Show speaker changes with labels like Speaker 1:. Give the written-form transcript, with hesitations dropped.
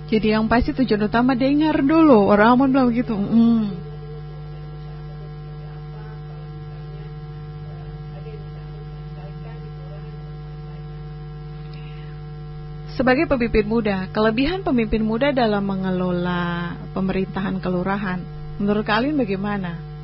Speaker 1: Jadi yang pasti tujuan utama dengar dulu. Orang Ambon bilang begitu. Sebagai pemimpin muda, kelebihan pemimpin muda dalam mengelola pemerintahan kelurahan, menurut kalian bagaimana?